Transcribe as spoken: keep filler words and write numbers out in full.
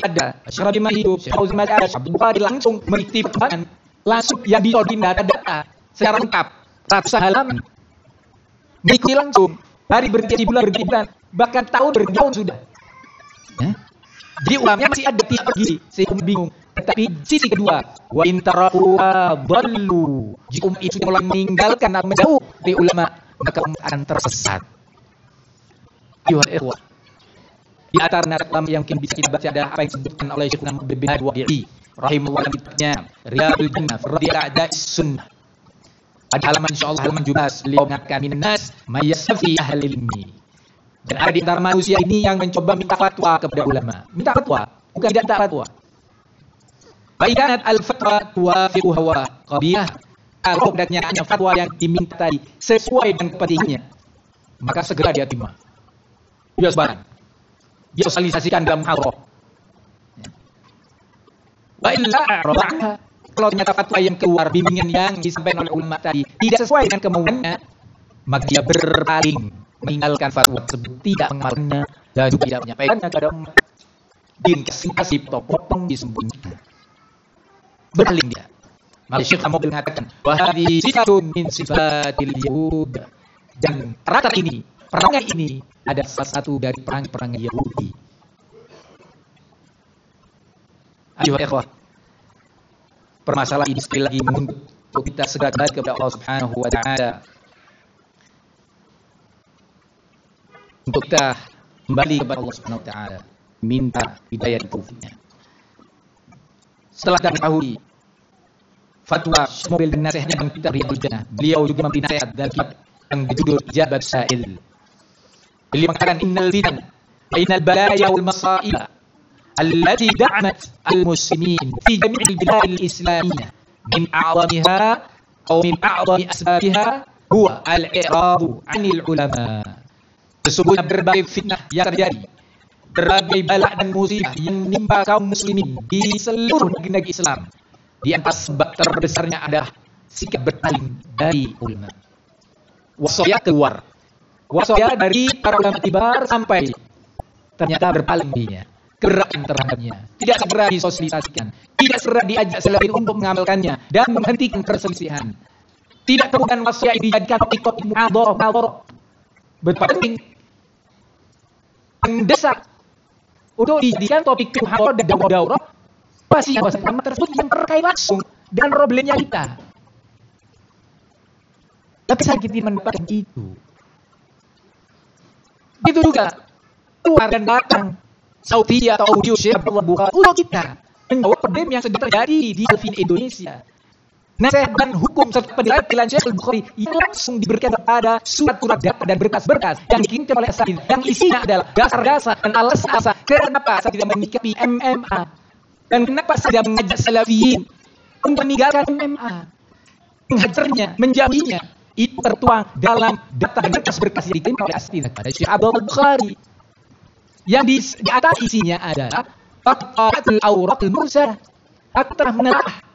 ada, Syekh Rabi masih hidup, Syekh Fauzan masih ada, Syekh Abdul Qadir langsung meniti perkembangan, langsung yang disortin data-data secara lengkap, ratusan halaman, mengikuti langsung, hari berganti bulan berganti bulan, bahkan tahun berganti tahun sudah. Ya? Jadi ulamanya masih ada tidak pergi, sehingga bingung. Tetapi sisi kedua, wa in taraku dallu, jika umat itu mulai meninggalkan atau menjauh dari ulama, maka umat akan tersesat. Ayuhal ikhwah, di antara ulama yang mungkin bisa kita baca ada apa yang disebutkan oleh Syekh Muhammad bin Wadi'i rahimahullah dalam kitabnya Riyadul Jannah fi Radhi A'da'is Sunnah. Ada halaman insyaallah halaman tujuh belas, beliau mengatakan minan nas may yasafi ahli ilmi. Dan ada di antara manusia ini yang mencoba minta fatwa kepada ulama. Minta fatwa, bukan tidak minta fatwa. Baikanat al-fatwa tuwafiqu hawa qabiyah. Kalau hendaknya hanya fatwa yang diminta tadi sesuai dengan kepentingannya, maka segera dia terima. Dia sebarang. Dia sosialisasikan dalam muhadharah. Wa illa a'rada. Kalau ternyata fatwa yang keluar, bimbingan yang disampaikan oleh ulama tadi tidak sesuai dengan kemauannya, maka dia berpaling, meninggalkan fatwa tersebut, tidak mengamalkannya dan juga tidak menyampaikannya kepada umat. Dikasih potong disembunyikan. Berpaling dia. Maka Syekh Muhammad mengatakan, wa hadhihi sifatun min sifatil yahud. Dan perangkat ini, perangai ini ada salah satu dari perang-perang Yahudi. Ayuhal ikhwah, permasalahan ini sekali lagi menuntut untuk kita segera kembali kepada Allah Subhanahu wa taala. Untuk kita kembali kepada Allah Subhanahu wa taala, minta hidayah dan taufiknya. Setelah kita mengetahui fatwa Syekh dan nasihatnya dalam kitab Riyadul Jannah, beliau juga memberi nasihat dalam kitab yang berjudul Ijabat Sa'il. Beliau mengatakan innal fitan wa innal balaya wal masaiba allati da'amat al-muslimin fi jami' al-bilad al-islamiyah min a'zamiha aw min a'zami asbabiha huwa al-i'radu 'anil ulama. Sesungguhnya berbagai fitnah yang terjadi, berbagai bala dan musibah yang menimpa kaum muslimin di seluruh negeri Islam, di antara sebab terbesarnya adalah sikap berpaling dari ulama. Wasaya keluar, wasaya dari para ulama kibar sampai ternyata berpaling dirinya, gerakan terhadapnya, tidak segera disosialisasikan, tidak segera diajak selebih untuk mengamalkannya dan menghentikan perselisihan. Tidak kemudian wasaya dijadikan topik-topik muhadharah, berpenting mendesak untuk dijadikan topik muhadharah dan daurah pasti wasaya tersebut yang terkait langsung dengan problemnya kita. Tapi saya kita mendapatkan itu. Itu juga keluar dan datang Saudi atau audio Syekh Abdullah Bukhari untuk kita menjawab problem yang sedang terjadi di Alfin Indonesia. Nasihat dan hukum serta penilaian Syekh Al-Bukhari yang langsung diberikan kepada surat-surat data dan berkas-berkas yang dikirimkan oleh Asatidz, yang isinya adalah dasar-dasar dan alasan-alasan kenapa saya tidak menyikapi M M A dan kenapa saya tidak mengajak Salafiyin untuk meninggalkan M M A, menghajarnya, menjauhinya. Itu tertuang dalam data dan berkas-berkas yang dikirimkan oleh Asatidz kepada Syekh Abdullah Bukhari, yang di, di atas isinya adalah Faqatul Awratul Mursalah. Aku telah menelaah